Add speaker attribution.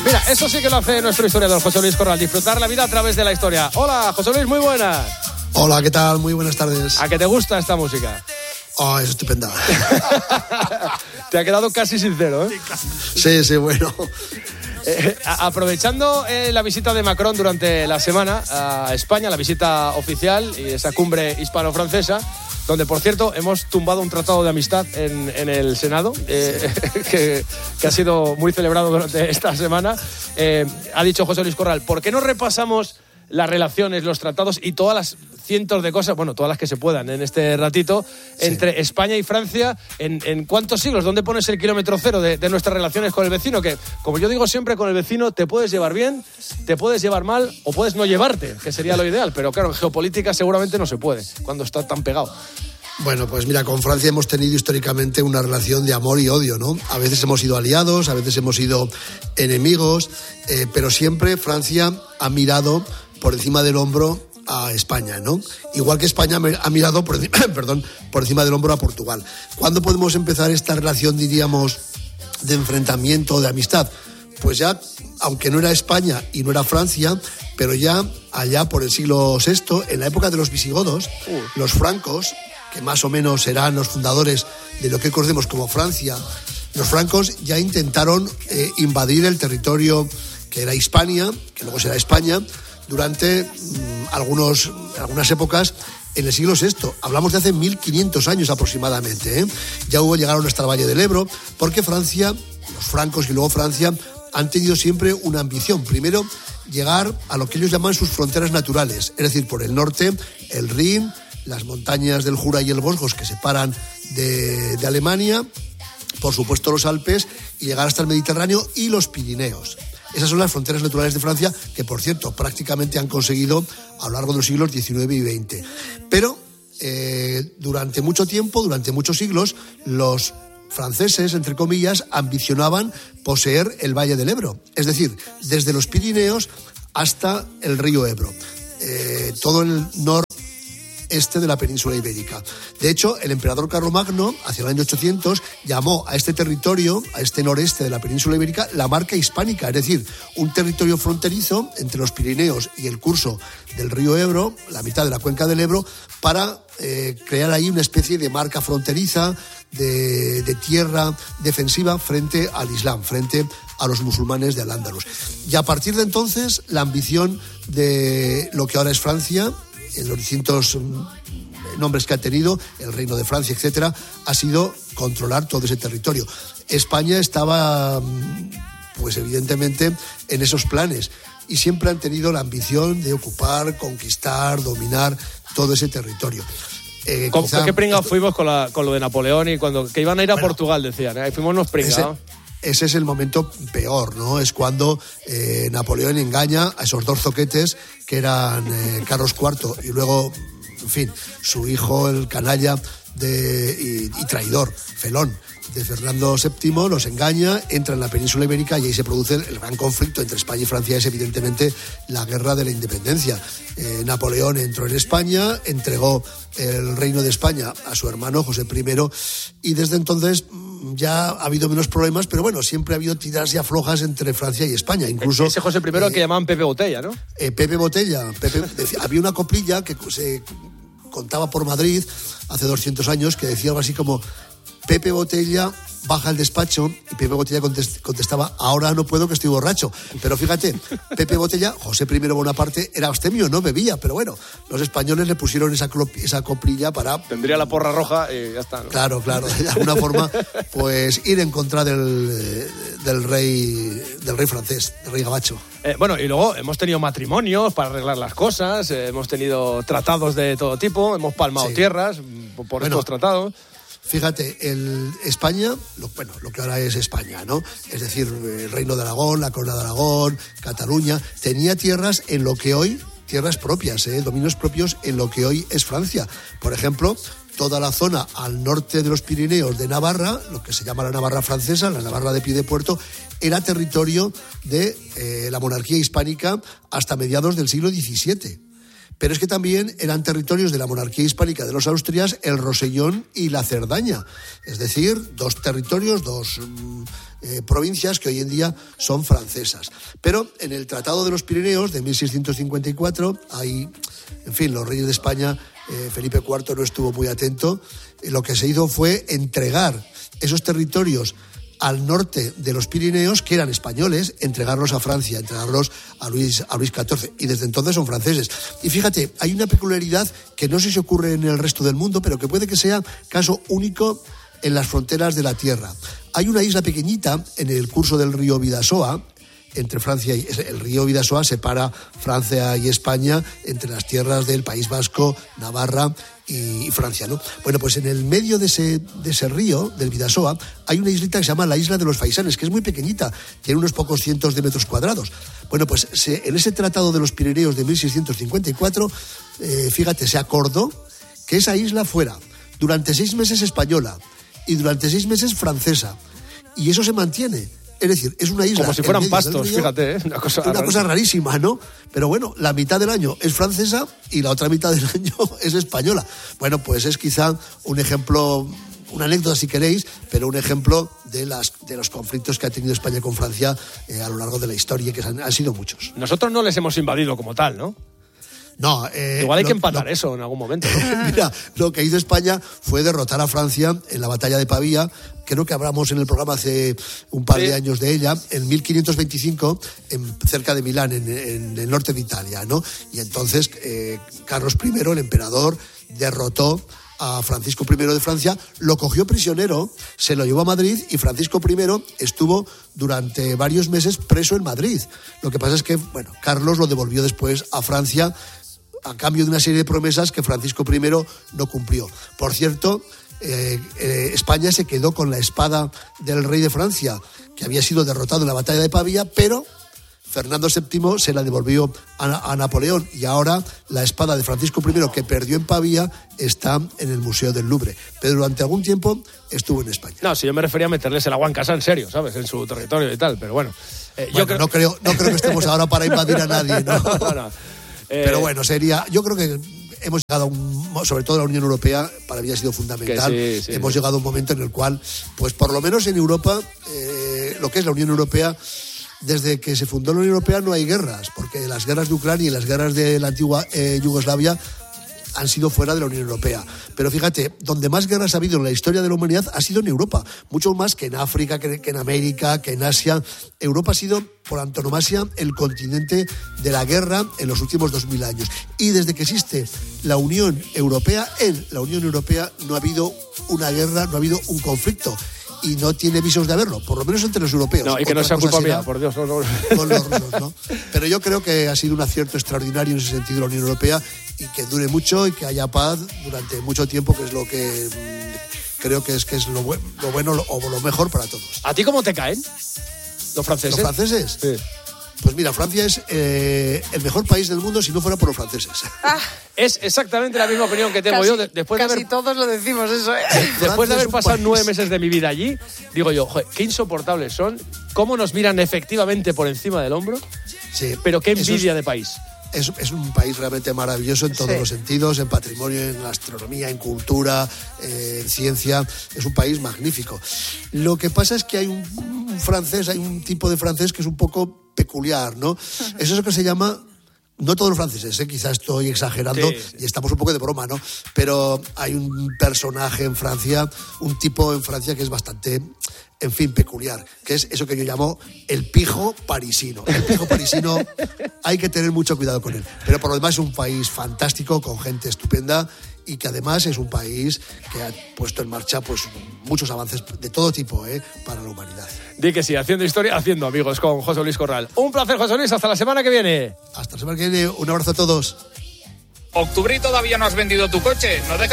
Speaker 1: Mira, eso sí que lo hace nuestro historiador José Luis Corral, disfrutar la vida a través de la historia. Hola, José Luis, muy buenas.
Speaker 2: Hola, ¿qué tal? Muy buenas tardes.
Speaker 1: ¿A qué te gusta esta música?
Speaker 2: Oh, es estupenda.
Speaker 1: Te ha quedado casi sincero, ¿eh?
Speaker 2: Sí, bueno.
Speaker 1: Aprovechando la visita de Macron durante la semana a España, la visita oficial y esa cumbre hispano-francesa, donde, por cierto, hemos tumbado un tratado de amistad en el Senado, que ha sido muy celebrado durante esta semana. Ha dicho José Luis Corral, ¿por qué no repasamos las relaciones, los tratados y todas las cientos de cosas, bueno, todas las que se puedan en este ratito, entre España y Francia, en cuántos siglos? ¿Dónde pones el kilómetro cero de nuestras relaciones con el vecino? Que, como yo digo siempre, con el vecino te puedes llevar bien, te puedes llevar mal o puedes no llevarte, que sería lo ideal, pero claro, en geopolítica seguramente no se puede, cuando está tan pegado.
Speaker 2: Bueno, pues mira, con Francia hemos tenido históricamente una relación de amor y odio, ¿no? A veces hemos sido aliados, a veces hemos sido enemigos, pero siempre Francia ha mirado por encima del hombro a España, ¿no? Igual que España ha mirado por encima del hombro a Portugal. ¿Cuándo podemos empezar esta relación, diríamos, de enfrentamiento, de amistad? Pues ya, aunque no era España y no era Francia, pero ya allá por el siglo VI, en la época de los visigodos, los francos, que más o menos serán los fundadores de lo que conocemos como Francia, los francos ya intentaron invadir el territorio que era Hispania, que luego será España, durante algunas épocas en el siglo VI. Hablamos de hace 1500 años aproximadamente, ¿eh? Ya llegaron hasta el Valle del Ebro, porque Francia, los francos y luego Francia, han tenido siempre una ambición. Primero, llegar a lo que ellos llaman sus fronteras naturales, es decir, por el norte, el Rin, las montañas del Jura y el Vosgos que separan de Alemania, por supuesto los Alpes, y llegar hasta el Mediterráneo y los Pirineos. Esas son las fronteras naturales de Francia, que, por cierto, prácticamente han conseguido a lo largo de los siglos XIX y XX. Pero durante mucho tiempo, durante muchos siglos, los franceses, entre comillas, ambicionaban poseer el Valle del Ebro. Es decir, desde los Pirineos hasta el río Ebro. Todo el noreste de la península ibérica. De hecho, el emperador Carlomagno, hacia el año 800, llamó a este territorio, a este noreste de la península ibérica, la Marca Hispánica, es decir, un territorio fronterizo entre los Pirineos y el curso del río Ebro, la mitad de la cuenca del Ebro, para crear ahí una especie de marca fronteriza, de tierra defensiva frente al Islam, frente a los musulmanes de Al-Ándalus. Y a partir de entonces, la ambición de lo que ahora es Francia, en los distintos nombres que ha tenido, el Reino de Francia, etcétera, ha sido controlar todo ese territorio. España estaba, pues evidentemente, en esos planes y siempre han tenido la ambición de ocupar, conquistar, dominar todo ese territorio.
Speaker 1: ¿Qué pringados fuimos con lo de Napoleón y que iban a ir a Portugal, decían? Ahí fuimos unos pringados.
Speaker 2: Ese es el momento peor, ¿no? Es cuando Napoleón engaña a esos dos zoquetes que eran Carlos IV y luego, en fin, su hijo, el canalla y traidor, felón de Fernando VII, los engaña, entra en la península ibérica y ahí se produce el gran conflicto entre España y Francia. Es evidentemente la guerra de la independencia. Napoleón entró en España, entregó el reino de España a su hermano José I y desde entonces ya ha habido menos problemas, pero bueno, siempre ha habido tiras y aflojas entre Francia y España. Incluso
Speaker 1: ese José I que llamaban Pepe Botella, ¿no?
Speaker 2: Pepe Botella. Había una coplilla que se contaba por Madrid hace 200 años que decía algo así como: Pepe Botella baja al despacho, y Pepe Botella contestaba: ahora no puedo, que estoy borracho. Pero fíjate, Pepe Botella, José I Bonaparte, era abstemio, no bebía, pero bueno, los españoles le pusieron esa coplilla para...
Speaker 1: Tendría la porra roja y ya está, ¿no?
Speaker 2: Claro, de alguna forma, pues ir en contra del rey francés, del rey gabacho.
Speaker 1: Bueno, y luego hemos tenido matrimonios para arreglar las cosas, hemos tenido tratados de todo tipo, hemos palmado tierras por estos tratados.
Speaker 2: Fíjate, España, lo que ahora es España, ¿no? Es decir, el Reino de Aragón, la Corona de Aragón, Cataluña, tenía tierras en lo que hoy, tierras propias, dominios propios en lo que hoy es Francia. Por ejemplo, toda la zona al norte de los Pirineos de Navarra, lo que se llama la Navarra francesa, la Navarra de Piedepuerto, era territorio de la monarquía hispánica hasta mediados del siglo XVII. Pero es que también eran territorios de la monarquía hispánica de los Austrias, el Rosellón y la Cerdaña. Es decir, dos territorios, dos provincias que hoy en día son francesas. Pero en el Tratado de los Pirineos de 1654, ahí, en fin, los reyes de España, Felipe IV no estuvo muy atento. Lo que se hizo fue entregar esos territorios al norte de los Pirineos, que eran españoles, entregarlos a Francia, entregarlos a Luis XIV, y desde entonces son franceses. Y fíjate, hay una peculiaridad que no sé si ocurre en el resto del mundo, pero que puede que sea caso único en las fronteras de la Tierra. Hay una isla pequeñita en el curso del río Bidasoa, entre Francia y el río Bidasoa separa Francia y España entre las tierras del País Vasco, Navarra y Francia, ¿no? Bueno, pues en el medio de ese río, del Bidasoa, hay una islita que se llama la Isla de los Faisanes, que es muy pequeñita, tiene unos pocos cientos de metros cuadrados. Bueno, pues en ese Tratado de los Pirineos de 1654, fíjate, se acordó que esa isla fuera durante 6 meses española y durante 6 meses francesa. Y eso se mantiene. Es decir, es una isla...
Speaker 1: Como si fueran pastos, río, fíjate, una cosa
Speaker 2: rarísima, ¿no? Pero bueno, la mitad del año es francesa y la otra mitad del año es española. Bueno, pues es quizá un ejemplo, una anécdota si queréis, pero un ejemplo de los conflictos que ha tenido España con Francia a lo largo de la historia, que han sido muchos.
Speaker 1: Nosotros no les hemos invadido como tal, ¿no?
Speaker 2: No,
Speaker 1: igual hay que empatar eso en algún momento, ¿no?
Speaker 2: Mira, lo que hizo España fue derrotar a Francia en la batalla de Pavía. Creo que hablamos en el programa hace un par de años de ella, en 1525, cerca de Milán, en el norte de Italia, ¿no? Y entonces Carlos I, el emperador, derrotó a Francisco I de Francia, lo cogió prisionero, se lo llevó a Madrid y Francisco I estuvo durante varios meses preso en Madrid. Lo que pasa es que, bueno, Carlos lo devolvió después a Francia a cambio de una serie de promesas que Francisco I no cumplió. Por cierto, España se quedó con la espada del rey de Francia, que había sido derrotado en la batalla de Pavía, pero Fernando VII se la devolvió a Napoleón, y ahora la espada de Francisco I, que perdió en Pavía, está en el Museo del Louvre. Pero durante algún tiempo estuvo en España.
Speaker 1: No, si yo me refería a meterles el agua en casa en serio, ¿sabes? En su territorio y tal, pero bueno.
Speaker 2: No creo que estemos ahora para invadir a nadie, ¿no? No. Pero bueno, yo creo que hemos llegado sobre todo la Unión Europea, para mí ha sido fundamental. Hemos llegado a un momento en el cual, pues por lo menos en Europa, lo que es la Unión Europea, desde que se fundó la Unión Europea no hay guerras, porque las guerras de Ucrania y las guerras de la antigua Yugoslavia han sido fuera de la Unión Europea. Pero fíjate, donde más guerras ha habido en la historia de la humanidad ha sido en Europa, mucho más que en África, que en América, que en Asia. Europa ha sido, por antonomasia, el continente de la guerra en los últimos 2000 años. Y desde que existe la Unión Europea, en la Unión Europea no ha habido una guerra, no ha habido un conflicto. Y no tiene visos de haberlo, por lo menos entre los europeos.
Speaker 1: No, y que no sea culpa mía, por Dios. No.
Speaker 2: Con los rusos, ¿no? Pero yo creo que ha sido un acierto extraordinario en ese sentido la Unión Europea, y que dure mucho y que haya paz durante mucho tiempo, que es lo que creo que es lo bueno o lo mejor para todos.
Speaker 1: ¿A ti cómo te caen los franceses?
Speaker 2: ¿Los franceses?
Speaker 1: Sí.
Speaker 2: Pues mira, Francia es el mejor país del mundo si no fuera por los franceses.
Speaker 1: Es exactamente la misma opinión que tengo yo.
Speaker 3: Casi todos lo decimos eso, ¿eh?
Speaker 1: Después de haber pasado 9 meses de mi vida allí, digo yo, joder, qué insoportables son, cómo nos miran efectivamente por encima del hombro,
Speaker 2: sí,
Speaker 1: pero qué envidia de país.
Speaker 2: Es un país realmente maravilloso en todos los sentidos, en patrimonio, en astronomía, en cultura, en ciencia. Es un país magnífico. Lo que pasa es que hay un tipo de francés que es un poco peculiar, ¿no? Es eso que se llama... No todos los franceses, quizás estoy exagerando, y estamos un poco de broma, ¿no? Pero hay un personaje en Francia, un tipo en Francia que es bastante, en fin, peculiar, que es eso que yo llamo el pijo parisino. El pijo parisino hay que tener mucho cuidado con él. Pero por lo demás es un país fantástico, con gente estupenda, y que además es un país que ha puesto en marcha pues muchos avances de todo tipo para la humanidad.
Speaker 1: Di que sí, haciendo historia, haciendo amigos con José Luis Corral. Un placer, José Luis, hasta la semana que viene.
Speaker 2: Hasta la semana que viene, un abrazo a todos.
Speaker 4: Octubre y todavía no has vendido tu coche. No